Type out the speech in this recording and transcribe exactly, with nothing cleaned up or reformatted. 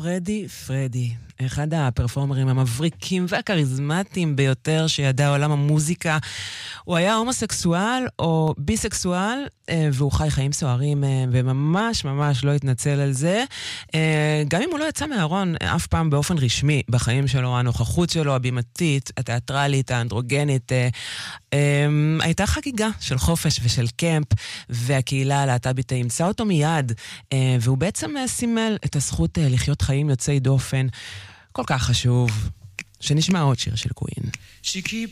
פרדי פרדי, אחד הפרפורמרים המבריקים והכריזמטיים ביותר שידע עולם המוזיקה. הוא היה הומוסקסואל או ביסקסואל, והוא חי חיים סוערים, וממש ממש לא התנצל על זה. גם אם הוא לא יצא מהארון אף פעם באופן רשמי בחיים שלו, הנוכחות שלו הבימתית, התיאטרלית, האנדרוגנית, הייתה חגיגה של חופש ושל קמפ, והקהילה הלהט"בית אימצה אותו מיד, והוא בעצם סימל את הזכות לחיות חיים יוצאי דופן. כל כך חשוב. שנשמע עוד שיר של קווין. She keeps